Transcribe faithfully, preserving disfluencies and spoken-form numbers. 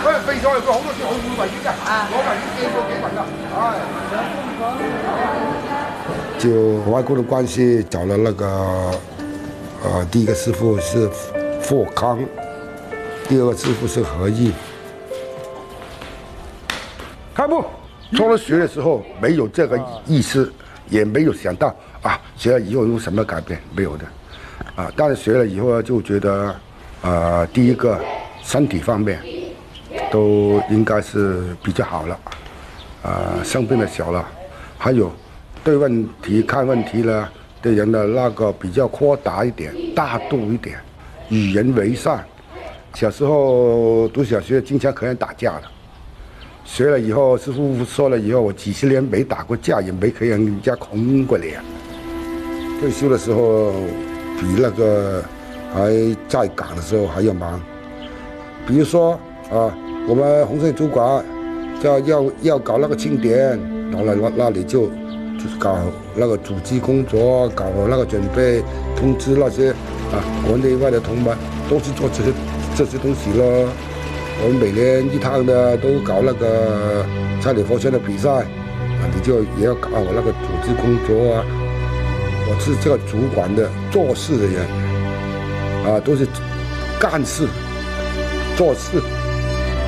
嗰日飛咗去，佢好多次好以為嘅，我係已經寄過幾份啦，唉。就外国的关系，找了那个，呃，第一个师傅是霍康，第二个师傅是何毅。开幕，初初学的时候没有这个意思，也没有想到啊，学了以后有什么改变，没有的，啊，但是学了以后就觉得，呃，第一个身体方面都应该是比较好了，啊，生病的少了，还有。对问题、看问题呢，对人的那个比较豁达一点、大度一点，与人为善。小时候读小学，经常和人打架的，学了以后，师傅说了以后，我几十年没打过架，也没和人家红过脸。退休的时候，比那个还在岗的时候还要忙。比如说啊，我们红色主管要要要搞那个庆典，到了那里就。就是搞那个组织工作，搞那个准备，通知那些啊国内外的同门，都是做这些这些东西咯。我们每年一趟的都搞那个差点佛圈的比赛，啊，你就也要搞我那个组织工作啊。我是这个主管的做事的人，啊，都是干事，做事。